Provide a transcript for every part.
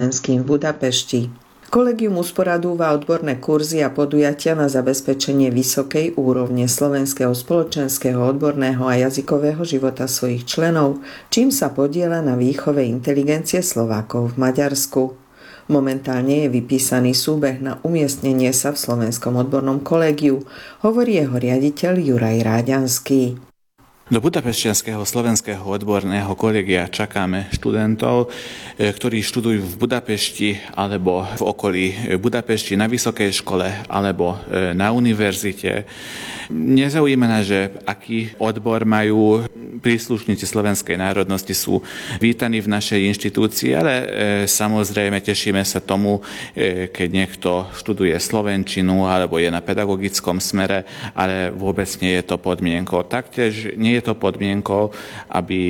slovenským v Budapešti. Kolegium usporadúva odborné kurzy a podujatia na zabezpečenie vysokej úrovne slovenského spoločenského, odborného a jazykového života svojich členov, čím sa podieľa na výchove inteligencie Slovákov v Maďarsku. Momentálne je vypísaný súbeh na umiestnenie sa v Slovenskom odbornom kolégiu, hovorí jeho riaditeľ Juraj Ráďanský. Do Budapešťanského slovenského odborného kolegia čakáme študentov, ktorí študujú v Budapešti alebo v okolí Budapešti na vysokej škole alebo na univerzite. Nezaujíma nás, že aký odbor majú príslušníci slovenskej národnosti, sú vítaní v našej inštitúcii, ale samozrejme tešíme sa tomu, keď niekto študuje slovenčinu alebo je na pedagogickom smere, ale vôbec nie je to podmienkou. Taktiež nie je to podmienkou, aby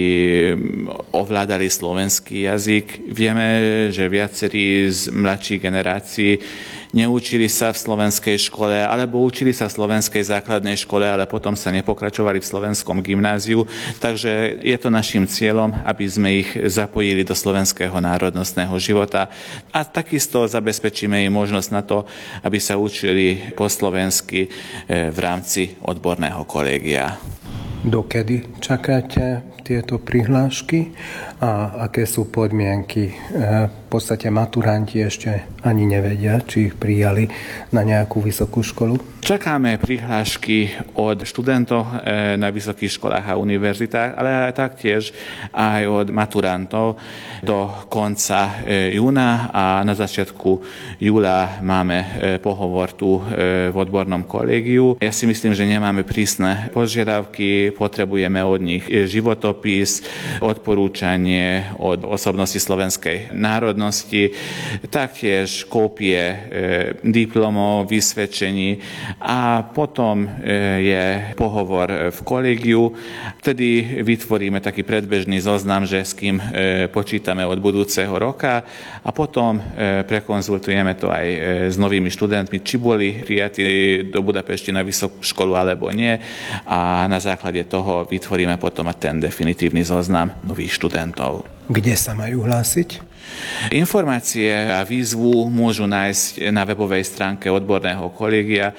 ovládali slovenský jazyk. Vieme, že viacerí z mladších generácií neučili sa v slovenskej škole, alebo učili sa v slovenskej základnej škole, ale potom sa nepokračovali v slovenskom gymnáziu. Takže je to našim cieľom, aby sme ich zapojili do slovenského národnostného života. A takisto zabezpečíme im možnosť na to, aby sa učili po slovensky v rámci odborného kolégia. Dokedy čakáte tieto prihlášky a aké sú podmienky? V podstate maturanti ešte ani nevedia, či ich prijali na nejakú vysokú školu. Čakáme prihlášky od študentov na vysokých školách a univerzitách, ale taktiež aj od maturantov do konca júna a na začiatku júla máme pohovor tu v odbornom kolégiu. Ja si myslím, že nemáme prísne požiadavky, potrebujeme od nich životopis, odporúčanie od osobnosti slovenskej národnosti, taktiež kópie diplomov, vysvedčení a potom je pohovor v kolégiu. Vtedy vytvoríme taký predbežný zoznam, že s kým počítame od budúceho roka a potom prekonzultujeme to aj s novými študentmi, či boli prijatí do Budapešti na vysokú školu alebo nie a na základe toho vytvoríme potom ten definitívny zoznam nových študentov. Kde sa majú hlásiť? Informácie a výzvu môžu nájsť na webovej stránke odborného kolégia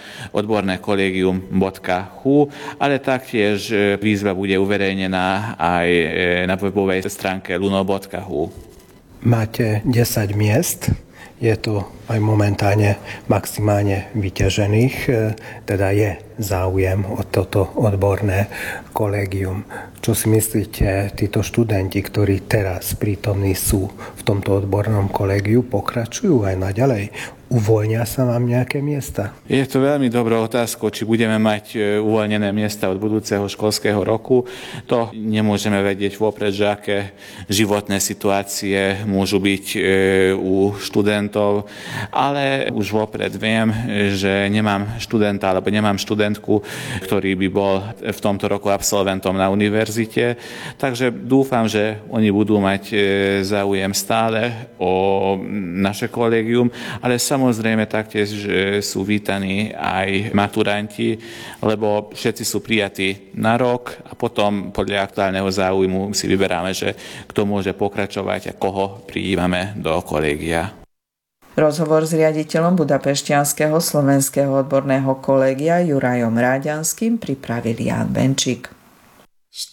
odbornekolegium.hu, ale taktiež výzva bude uverejnená aj na webovej stránke luno.hu. Máte 10 miest, je to aj momentálne maximálne vyťažených, teda je záujem o toto odborné kolégium. Čo si myslíte, títo študenti, ktorí teraz prítomní sú v tomto odbornom kolégiu, pokračujú aj naďalej? Uvoľnia sa vám nejaké miesta? Je to veľmi dobrá otázka, či budeme mať uvoľnené miesta od budúceho školského roku. To nemôžeme vedieť vopred, že aké životné situácie môžu byť u študentov, ale už vopred viem, že nemám študenta alebo nemám študentku, ktorý by bol v tomto roku absolventom na univerzite. Takže dúfam, že oni budú mať záujem stále o naše kolégium, ale samozrejme taktiež sú vítaní aj maturanti, lebo všetci sú prijatí na rok a potom podľa aktuálneho záujmu si vyberáme, že kto môže pokračovať a koho prijímame do kolégia. Rozhovor s riaditeľom Budapešťanského slovenského odborného kolégia Jurajom Ráďanským pripravil Ján Benčík.